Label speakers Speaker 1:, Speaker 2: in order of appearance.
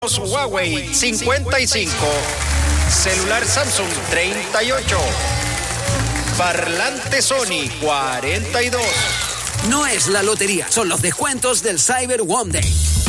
Speaker 1: Huawei 55, celular Samsung 38, parlante Sony 42.
Speaker 2: No es la lotería, son los descuentos del Cyber One Day.